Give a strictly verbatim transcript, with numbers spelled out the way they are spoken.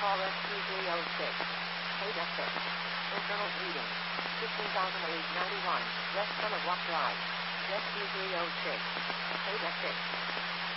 call S Q three oh six. eight F six. Internal reading. fifteen thousand eight hundred ninety-one. West Summer Walk Drive. S Q three oh six. eight F six.